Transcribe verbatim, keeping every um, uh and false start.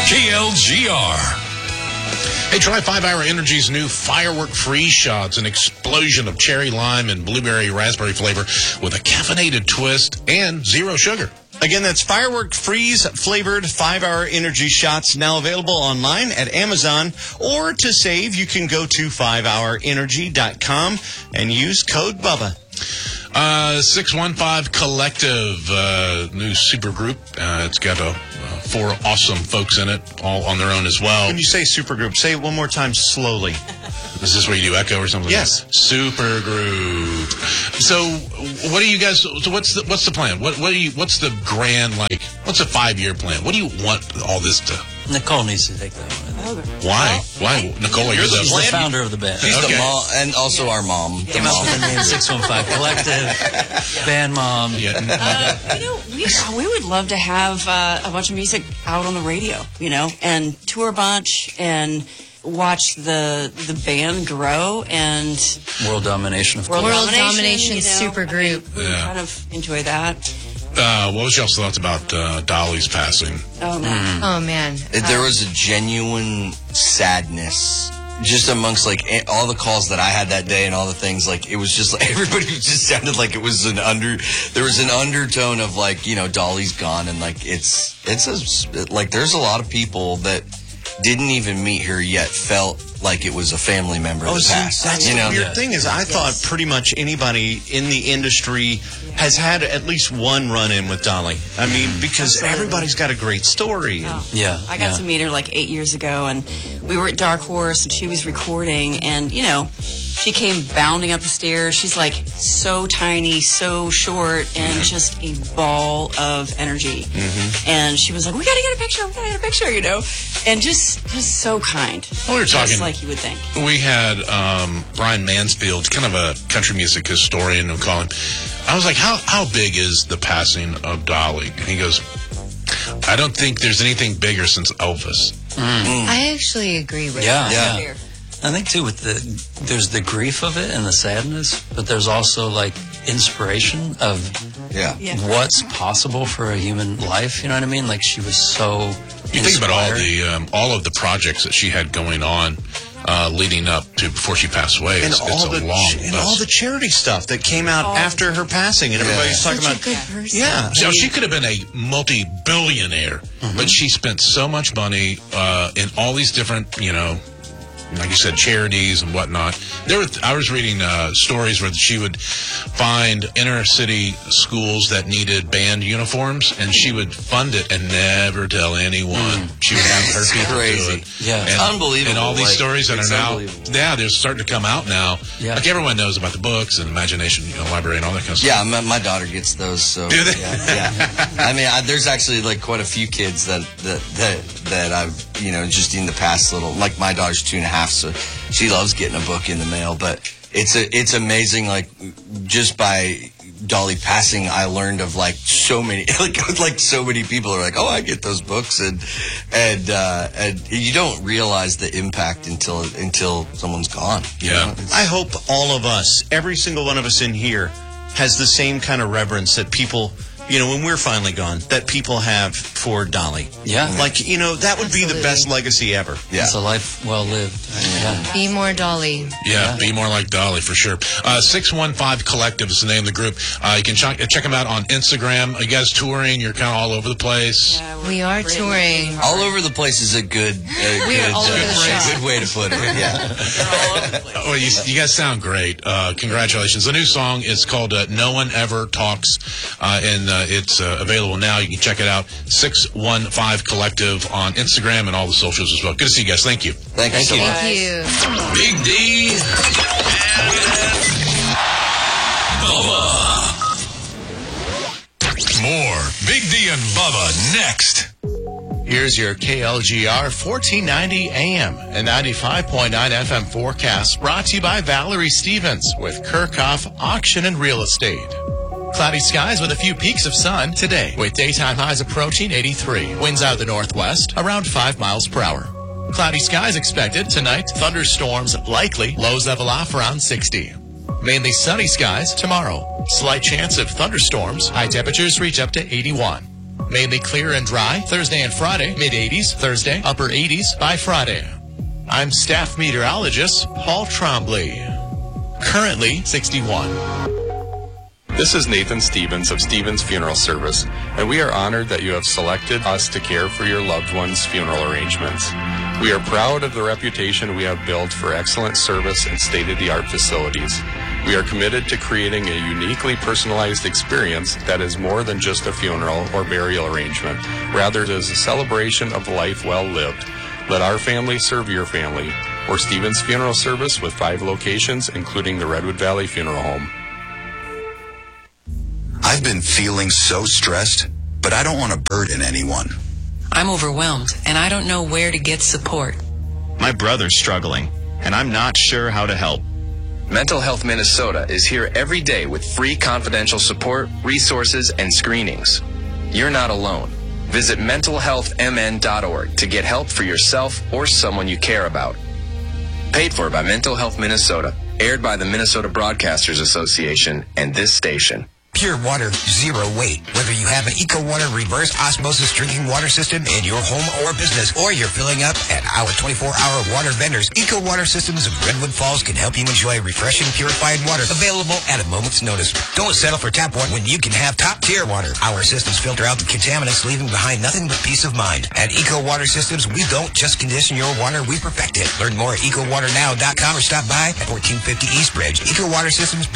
K L G R. Hey, try five hour Energy's new Firework Freeze Shots, an explosion of cherry lime and blueberry raspberry flavor with a caffeinated twist and zero sugar. Again, that's Firework Freeze flavored five hour Energy Shots, now available online at Amazon. Or to save, you can go to five hour energy dot com and use code BUBBA. Uh, six one five Collective, uh, new super group. Uh, it's got a, uh, four awesome folks in it, all on their own as well. When you say supergroup, say it one more time slowly. Is this where you do echo or something? Yes. Super group. So, what do you guys? So, what's the what's the plan? What what do you? What's the grand like? What's a five year plan? What do you want all this to? Nicole needs to take that one. Why? Why, Nicole? You're the, She's the founder of the band. She's Okay. the mom, and also our mom. The Came up mom. with the name six one five Collective, band mom. Yeah. Uh, you know, we, we would love to have uh, a bunch of music out on the radio, you know, and tour a bunch and watch the the band grow and World domination of world, course. domination, domination you know, supergroup. We Yeah. kind of enjoy that. Uh, what was y'all's thoughts about uh, Dolly's passing? Oh, man. Oh, man. There was a genuine sadness just amongst like a- all the calls that I had that day and all the things. Like it was just like everybody just sounded like it was an under. There was an undertone of like, you know, Dolly's gone, and like it's it's a, like there's a lot of people that didn't even meet her yet felt like it was a family member Oh, that see, passed. that's you know, the weird thing is I thought pretty much anybody in the industry has had at least one run-in with Dolly. I mean, because Absolutely. everybody's got a great story. And, Oh. Yeah, I got yeah. to meet her like eight years ago, and we were at Dark Horse, and she was recording, and, you know, she came bounding up the stairs. She's like so tiny, so short, and just a ball of energy. Mm-hmm. And she was like, we gotta get a picture, we gotta get a picture, you know? And just, just so kind. Well, we were talking- Just like you would think. We had um, Brian Mansfield, kind of a country music historian, we'll call him. I was like, how how big is the passing of Dolly? And he goes, I don't think there's anything bigger since Elvis. I actually agree with Yeah, that. yeah. I think too with the there's the grief of it and the sadness, but there's also like inspiration of yeah. Yeah. what's possible for a human life. You know what I mean? Like she was so. You think about all inspired. the um, all of the projects that she had going on uh, leading up to before she passed away. and It's, all it's a the long and list. all the charity stuff that came out All after her passing, and everybody's talking Such about. a good person. Yeah. So she could have been a multi-billionaire, but she spent so much money uh, in all these different, you know, like you said, charities and whatnot. There were, I was reading uh, stories where she would find inner city schools that needed band uniforms, and she would fund it and never tell anyone. She would have her It's people crazy. do it. Yeah. and, It's unbelievable. And all these Like, stories that are it's now, unbelievable. yeah, they're starting to come out now. Yeah. Like everyone knows about the books and Imagination, you know, Library and all that kind of Yeah, stuff. my, my daughter gets those. So Do they? Yeah, yeah. I mean, I, there's actually like quite a few kids that that that that I've you know just in the past little. Like my daughter's two and a half, so she loves getting a book in the mail. But it's a it's amazing. Like just by Dolly passing, I learned of like so many like like so many people are like, oh, I get those books, and and uh, and you don't realize the impact until until someone's gone. you Yeah. know? It's- I hope all of us, every single one of us in here, has the same kind of reverence that people, you know, when we're finally gone, that people have for Dolly. Yeah. Like, you know, that would be the Absolutely. best legacy ever. Yeah. It's a life well lived. Yeah. Be more Dolly. Yeah, be more like Dolly for sure. Uh, six one five Collective is the name of the group. Uh, you can check, check them out on Instagram. Are you guys touring? You're kind of all over the place. Yeah, we're We are really touring. working hard. All over the place is a good, a We are good, all over uh, the shop. good way to put it. Yeah. We're all over the place. Oh, you, you guys sound great. Uh, congratulations. The new song is called uh, No One Ever Talks, uh, and uh, it's uh, available now. You can check it out. six one five Collective on Instagram and all the socials as well. Good to see you guys. Thank you. Thank you so much. Thank you. Big D and Bubba. More Big D and Bubba next. Here's your K L G R fourteen ninety A M and ninety-five point nine F M forecast brought to you by Valerie Stevens with Kirchhoff Auction and Real Estate. Cloudy skies with a few peaks of sun today with daytime highs approaching eighty-three. Winds out of the northwest around five miles per hour. Cloudy skies expected tonight. Thunderstorms likely. Lows level off around sixty. Mainly sunny skies tomorrow. Slight chance of thunderstorms. High temperatures reach up to eighty-one. mainly clear and dry Thursday and Friday, mid eighties Thursday, upper eighties by Friday. I'm staff meteorologist Paul Trombley. Currently sixty-one. This is Nathan Stevens of Stevens Funeral Service, and we are honored that you have selected us to care for your loved one's funeral arrangements. We are proud of the reputation we have built for excellent service and state-of-the-art facilities. We are committed to creating a uniquely personalized experience that is more than just a funeral or burial arrangement. Rather, it is a celebration of life well lived. Let our family serve your family. We're Stevens Funeral Service with five locations, including the Redwood Valley Funeral Home. I've been feeling so stressed, but I don't want to burden anyone. I'm overwhelmed, and I don't know where to get support. My brother's struggling, and I'm not sure how to help. Mental Health Minnesota is here every day with free confidential support, resources, and screenings. You're not alone. Visit mental health m n dot org to get help for yourself or someone you care about. Paid for by Mental Health Minnesota. Aired by the Minnesota Broadcasters Association and this station. Pure water, zero weight. Whether you have an EcoWater reverse osmosis drinking water system in your home or business, or you're filling up at our twenty-four hour water vendors, EcoWater Systems of Redwood Falls can help you enjoy refreshing, purified water available at a moment's notice. Don't settle for tap water when you can have top-tier water. Our systems filter out the contaminants, leaving behind nothing but peace of mind. At EcoWater Systems, we don't just condition your water, we perfect it. Learn more at eco water now dot com or stop by at fourteen fifty East Bridge. EcoWater Systems